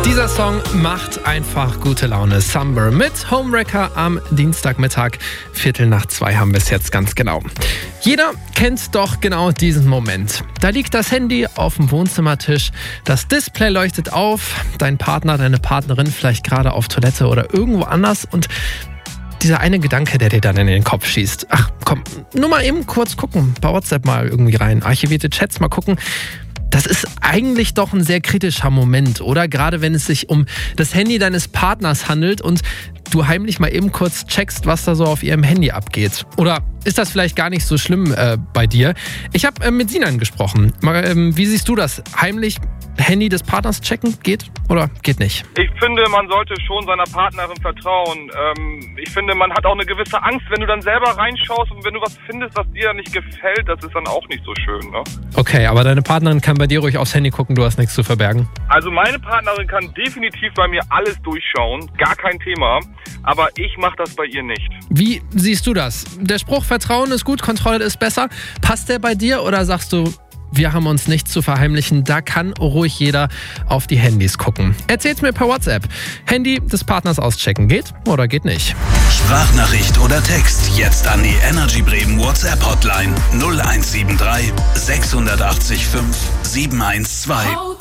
Dieser Song macht einfach gute Laune. Summer mit Homewrecker am Dienstagmittag. 1:45 haben wir es jetzt ganz genau. Jeder kennt doch genau diesen Moment. Da liegt das Handy auf dem Wohnzimmertisch, das Display leuchtet auf, dein Partner, deine Partnerin vielleicht gerade auf Toilette oder irgendwo anders und dieser eine Gedanke, der dir dann in den Kopf schießt. Ach komm, nur mal eben kurz gucken, bei WhatsApp mal irgendwie rein, archivierte Chats mal gucken. Das ist eigentlich doch ein sehr kritischer Moment, oder? Gerade wenn es sich um das Handy deines Partners handelt und du heimlich mal eben kurz checkst, was da so auf ihrem Handy abgeht. Oder ist das vielleicht gar nicht so schlimm bei dir? Ich habe mit Sinan gesprochen. Wie siehst du das? Heimlich Handy des Partners checken geht oder geht nicht? Ich finde, man sollte schon seiner Partnerin vertrauen. Ich finde, man hat auch eine gewisse Angst, wenn du dann selber reinschaust und wenn du was findest, was dir nicht gefällt, das ist dann auch nicht so schön, ne? Okay, aber deine Partnerin kann bei dir ruhig aufs Handy gucken, du hast nichts zu verbergen. Also meine Partnerin kann definitiv bei mir alles durchschauen, gar kein Thema, aber ich mache das bei ihr nicht. Wie siehst du das? Der Spruch, Vertrauen ist gut, Kontrolle ist besser, passt der bei dir oder sagst du, wir haben uns nichts zu verheimlichen, da kann ruhig jeder auf die Handys gucken? Erzähl's mir per WhatsApp. Handy des Partners auschecken, geht oder geht nicht? Sprachnachricht oder Text jetzt an die Energy Bremen WhatsApp Hotline 0173 680 5 712.